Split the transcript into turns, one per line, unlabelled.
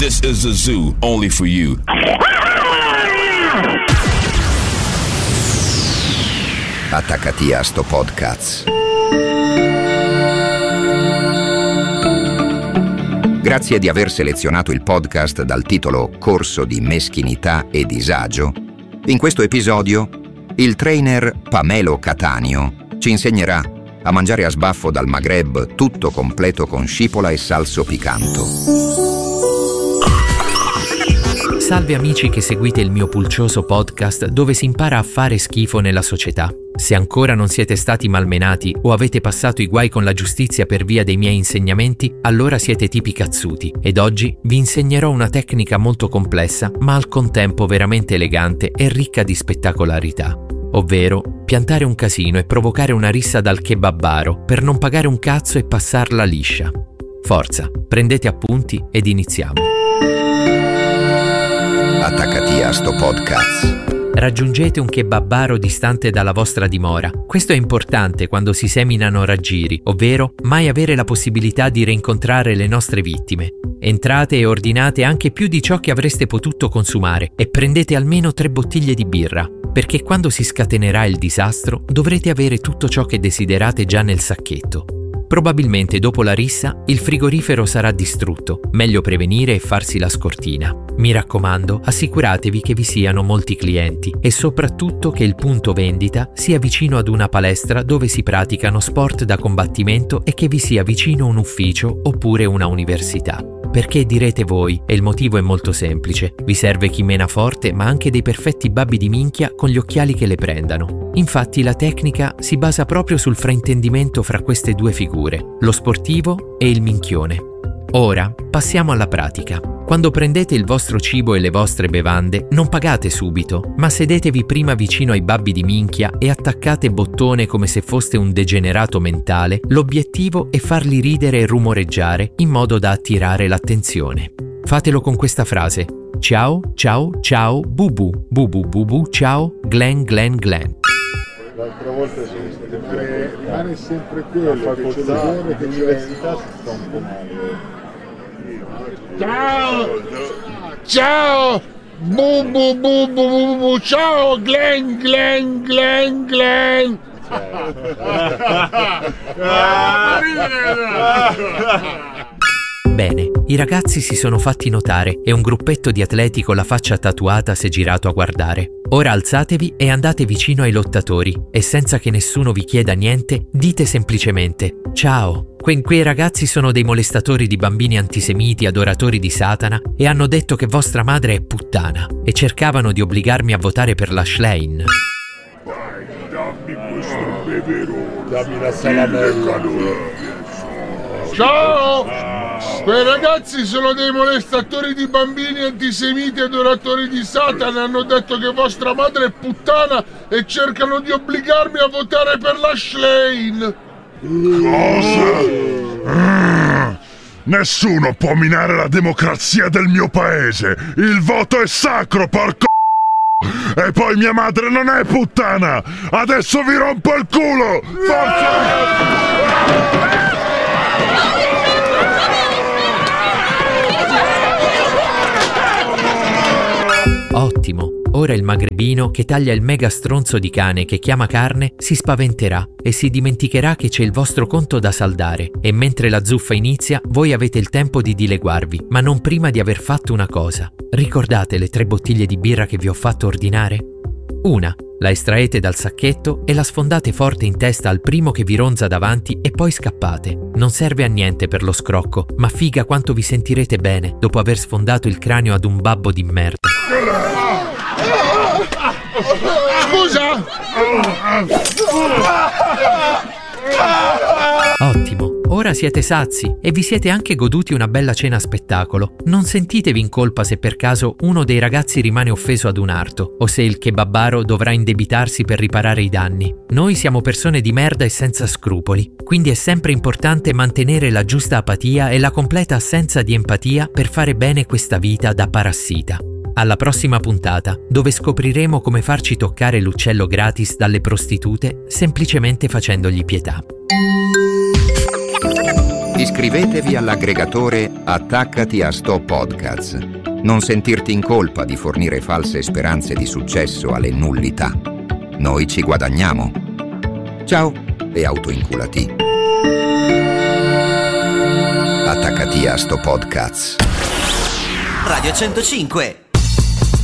This is a zoo only for you.
Attaccati a sto podcast. Grazie di aver selezionato il podcast dal titolo Corso di meschinità e disagio. In questo episodio, il trainer Pamelo Cattaneo ci insegnerà a mangiare a sbaffo dal Maghreb tutto completo con scipola e salso picanto.
Salve amici che seguite il mio pulcioso podcast dove si impara a fare schifo nella società. Se ancora non siete stati malmenati o avete passato i guai con la giustizia per via dei miei insegnamenti, allora siete tipi cazzuti ed oggi vi insegnerò una tecnica molto complessa ma al contempo veramente elegante e ricca di spettacolarità. Ovvero piantare un casino e provocare una rissa dal kebabbaro per non pagare un cazzo e passarla liscia. Forza, prendete appunti ed iniziamo.
Attaccati a sto podcast.
Raggiungete un kebabbaro distante dalla vostra dimora. Questo è importante quando si seminano raggiri, ovvero mai avere la possibilità di rincontrare le nostre vittime. Entrate e ordinate anche più di ciò che avreste potuto consumare e prendete almeno 3 bottiglie di birra, perché quando si scatenerà il disastro dovrete avere tutto ciò che desiderate già nel sacchetto. Probabilmente dopo la rissa il frigorifero sarà distrutto, meglio prevenire e farsi la scortina. Mi raccomando, assicuratevi che vi siano molti clienti e soprattutto che il punto vendita sia vicino ad una palestra dove si praticano sport da combattimento e che vi sia vicino un ufficio oppure una università. Perché direte voi, e il motivo è molto semplice, vi serve chi mena forte ma anche dei perfetti babbi di minchia con gli occhiali che le prendano. Infatti la tecnica si basa proprio sul fraintendimento fra queste due figure, lo sportivo e il minchione. Ora passiamo alla pratica. Quando prendete il vostro cibo e le vostre bevande, non pagate subito, ma sedetevi prima vicino ai babbi di minchia e attaccate bottone come se foste un degenerato mentale. L'obiettivo è farli ridere e rumoreggiare in modo da attirare l'attenzione. Fatelo con questa frase: ciao, ciao, ciao, bubu, bubu, bubu, ciao, Glen, Glen, Glen.
L'altra volta sono state rimane sempre quello che l'università si sta un po' male.
Ciao! Ciao! Bu bu bu bu bu bu, ciao! Glen, Glen, Glen, Glen!
Bene, i ragazzi si sono fatti notare e un gruppetto di atleti con la faccia tatuata si è girato a guardare. Ora alzatevi e andate vicino ai lottatori e senza che nessuno vi chieda niente, dite semplicemente: ciao! Quei ragazzi sono dei molestatori di bambini antisemiti, adoratori di Satana e hanno detto che vostra madre è puttana e cercavano di obbligarmi a votare per la Schlein.
Dammi questo beverone.
Dammi la salamella.
Ciao! Quei ragazzi sono dei molestatori di bambini antisemiti e adoratori di Satana. Hanno detto che vostra madre è puttana e cercano di obbligarmi a votare per la Schlein.
Cosa? Nessuno può minare la democrazia del mio paese. Il voto è sacro, porco. E poi mia madre non è puttana. Adesso vi rompo il culo. Forza!
Ottimo, ora il magrebino che taglia il mega stronzo di cane che chiama carne si spaventerà e si dimenticherà che c'è il vostro conto da saldare e mentre la zuffa inizia voi avete il tempo di dileguarvi, ma non prima di aver fatto una cosa. Ricordate le 3 bottiglie di birra che vi ho fatto ordinare? Una, la estraete dal sacchetto e la sfondate forte in testa al primo che vi ronza davanti e poi scappate. Non serve a niente per lo scrocco, ma figa quanto vi sentirete bene dopo aver sfondato il cranio ad un babbo di merda.
Scusa!
Ottimo, ora siete sazi e vi siete anche goduti una bella cena spettacolo. Non sentitevi in colpa se per caso uno dei ragazzi rimane offeso ad un arto o se il kebabbaro dovrà indebitarsi per riparare i danni. Noi siamo persone di merda e senza scrupoli, quindi è sempre importante mantenere la giusta apatia e la completa assenza di empatia per fare bene questa vita da parassita. Alla prossima puntata, dove scopriremo come farci toccare l'uccello gratis dalle prostitute semplicemente facendogli pietà.
Iscrivetevi all'aggregatore Attaccati a Sto Podcasts. Non sentirti in colpa di fornire false speranze di successo alle nullità. Noi ci guadagniamo. Ciao e autoinculati. Attaccati a Sto Podcasts.
Radio 105.